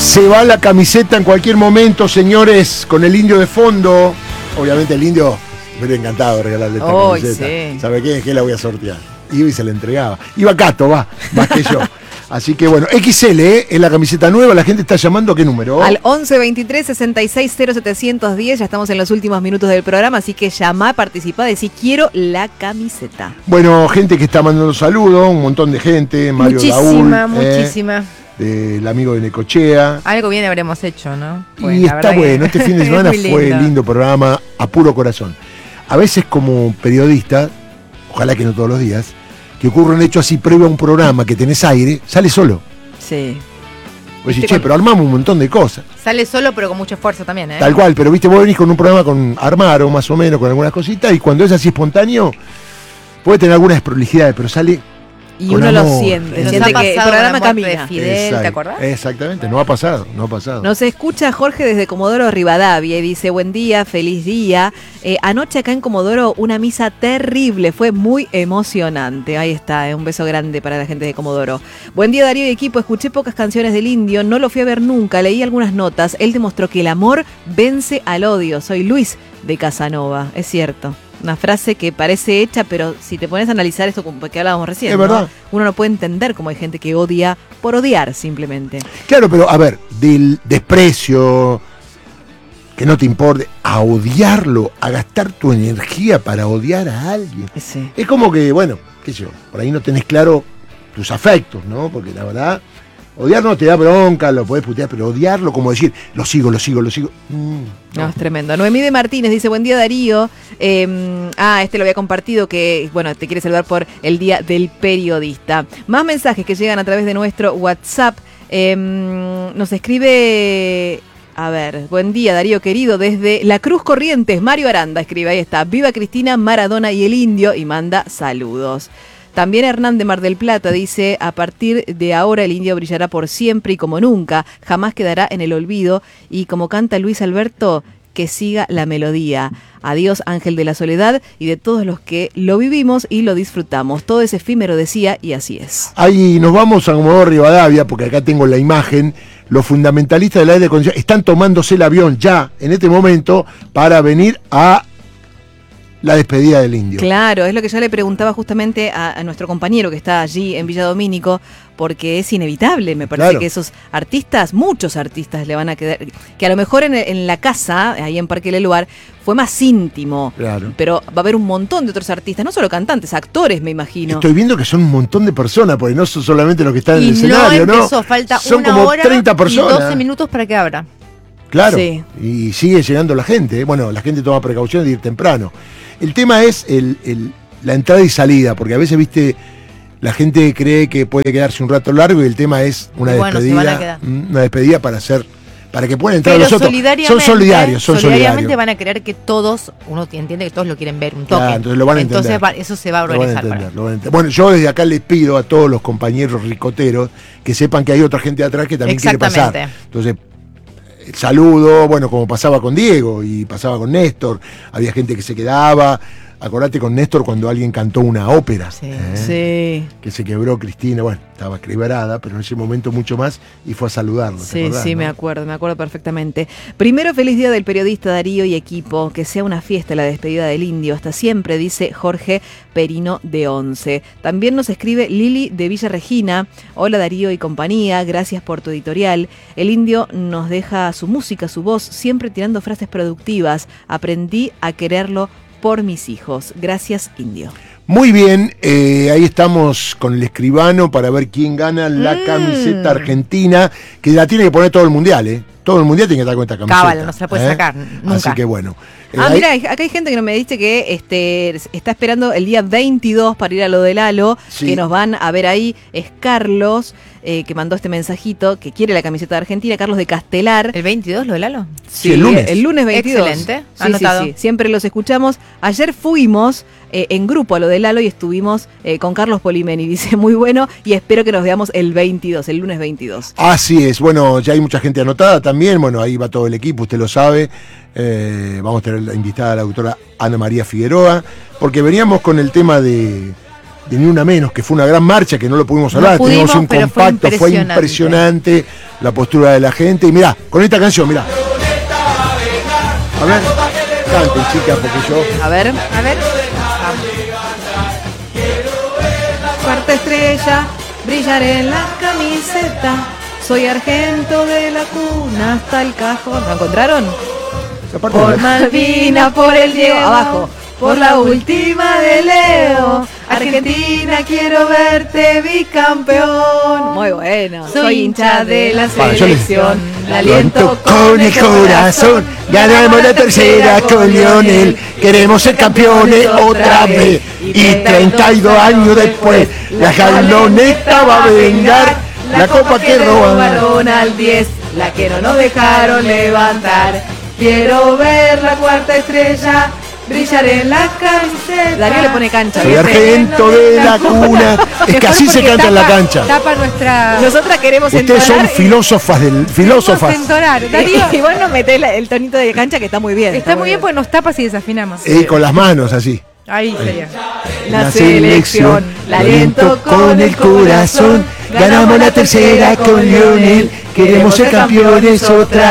Se va la camiseta en cualquier momento, señores, con el indio de fondo. Obviamente el indio me hubiera encantado regalarle esta camiseta. Sí. ¿Sabe qué? ¿Qué la voy a sortear? Iba y se la entregaba. Iba Cato, más que yo. Así que bueno, XL, es la camiseta nueva. La gente está llamando, ¿a qué número? Al 11 23 66 0710. Ya estamos en los últimos minutos del programa, así que llama, participa, decí quiero la camiseta. Bueno, gente que está mandando saludos, un montón de gente. Mario Daúl, muchísima. El amigo de Necochea. Algo bien habremos hecho, ¿no? Pues, y está bueno, este fin de semana fue lindo programa, a puro corazón. A veces como periodista, ojalá que no todos los días, que ocurre un hecho así previo a un programa que tenés aire, sale solo. Sí. Pues decís, che, pero armamos un montón de cosas. Sale solo pero con mucho esfuerzo también, ¿eh? Tal cual, pero viste, vos venís con un programa con armado más o menos, con algunas cositas, y cuando es así espontáneo, puede tener algunas desprolijidades, pero sale... Y uno lo siente, siente que el programa camina. De Fidel, ¿te acordás? Exactamente, no ha pasado. Nos escucha Jorge desde Comodoro Rivadavia y dice, buen día, feliz día. Anoche acá en Comodoro una misa terrible, fue muy emocionante. Ahí está, un beso grande para la gente de Comodoro. Buen día Darío y equipo, escuché pocas canciones del Indio, no lo fui a ver nunca, leí algunas notas. Él demostró que el amor vence al odio. Soy Luis de Casanova, es cierto. Una frase que parece hecha, pero si te pones a analizar esto que hablábamos recién, es verdad. Uno no puede entender cómo hay gente que odia por odiar simplemente. Claro, pero a ver, del desprecio, que no te importe, a odiarlo, a gastar tu energía para odiar a alguien. Sí. Es como que, bueno, qué sé yo, por ahí no tenés claro tus afectos, ¿no? Porque la verdad, odiar no te da bronca, lo podés putear, pero odiarlo, como decir, lo sigo. No, es tremendo. Noemí de Martínez dice, buen día Darío. Este lo había compartido, que bueno, te quiere saludar por el Día del Periodista. Más mensajes que llegan a través de nuestro WhatsApp. Nos escribe... A ver, buen día Darío querido, desde La Cruz Corrientes, Mario Aranda escribe, ahí está, viva Cristina, Maradona y el Indio, y manda saludos. También Hernán de Mar del Plata dice, a partir de ahora el Indio brillará por siempre y como nunca, jamás quedará en el olvido, y como canta Luis Alberto, que siga la melodía. Adiós Ángel de la Soledad y de todos los que lo vivimos y lo disfrutamos. Todo es efímero, decía, y así es. Ahí nos vamos a Comodoro Rivadavia, porque acá tengo la imagen. Los fundamentalistas del aire acondicionado están tomándose el avión ya, en este momento, para venir a la despedida del Indio. Claro, es lo que yo le preguntaba justamente a nuestro compañero que está allí en Villa Domínico, porque es inevitable, me parece que esos artistas, muchos artistas le van a quedar, que a lo mejor en la casa, ahí en Parque Leluar, fue más íntimo, pero va a haber un montón de otros artistas, no solo cantantes, actores, me imagino. Estoy viendo que son un montón de personas, porque no son solamente los que están en el escenario, ¿no? Falta son una como hora 30 personas. Y 12 minutos para que abra. Claro, sí. Y sigue llegando la gente. Bueno, la gente toma precaución de ir temprano. El tema es la entrada y salida, porque a veces, viste, la gente cree que puede quedarse un rato largo y el tema es una despedida para que puedan entrar. Pero los otros. Son solidariamente van a querer que todos, uno entiende que todos lo quieren ver un toque. Claro, entonces lo van a entender. Entonces eso se va a organizar. Bueno, yo desde acá les pido a todos los compañeros ricoteros que sepan que hay otra gente atrás que también quiere pasar. Entonces, saludo, bueno, como pasaba con Diego y pasaba con Néstor, había gente que se quedaba. Acordate con Néstor cuando alguien cantó una ópera, que se quebró Cristina, bueno, estaba quebrada, pero en ese momento mucho más, y fue a saludarlo. Sí, sí, ¿no? me acuerdo perfectamente. Primero, feliz día del periodista Darío y equipo, que sea una fiesta la despedida del Indio, hasta siempre, dice Jorge Perino de 11. También nos escribe Lili de Villa Regina, hola Darío y compañía, gracias por tu editorial. El Indio nos deja su música, su voz, siempre tirando frases productivas, aprendí a quererlo por mis hijos. Gracias, Indio. Muy bien, ahí estamos con el escribano para ver quién gana la camiseta argentina, que la tiene que poner todo el mundial, ¿eh? Todo el mundial tiene que estar con esta camiseta. Cábala, no se la puede sacar nunca. Así que bueno. Mira, acá hay gente que me dice que está esperando el día 22 para ir a lo de Lalo, que nos van a ver ahí. Es Carlos, que mandó este mensajito, que quiere la camiseta de Argentina, Carlos de Castelar. ¿El 22 lo de Lalo? Sí, el lunes. El lunes 22. Excelente, anotado. Sí, siempre los escuchamos. Ayer fuimos en grupo a lo de Lalo y estuvimos con Carlos Polimeni, dice muy bueno, y espero que nos veamos el 22, el lunes 22. Así es, bueno, ya hay mucha gente anotada también, bueno, ahí va todo el equipo, usted lo sabe. Vamos a tener la invitada a la doctora Ana María Figueroa, porque veníamos con el tema de de Ni Una Menos, que fue una gran marcha, que no lo pudimos hablar, teníamos un compacto, fue impresionante la postura de la gente. Y mirá, con esta canción, mirá. A ver, canten, chicas, porque yo... A ver. Cuarta estrella, brillar en la camiseta. Soy argento de la cuna hasta el cajón. ¿Lo encontraron? Por Malvinas, por el Diego. Abajo. Por la última de Leo. Argentina, quiero verte bicampeón. Muy bueno. Soy hincha de la selección. La aliento con el corazón. Ganamos la tercera con Lionel. Queremos ser campeones otra vez. Y 32 años después, la jaloneta va a vengar. La copa que robaron al 10, la que no nos dejaron levantar. Quiero ver la cuarta estrella brillar en la camiseta. Darío le pone cancha. Soy argento de la cuna. Es que así se canta en la cancha. Tapa nuestra... Nosotras queremos entonar. Ustedes son filósofas Filósofas. Entonar. Darío, y vos nos metés el tonito de cancha que está muy bien. Está muy bien porque nos tapa si desafinamos. Con las manos así. Ahí sería. La selección, la aliento con el corazón. Ganamos la tercera con Lionel. Queremos ser campeones otra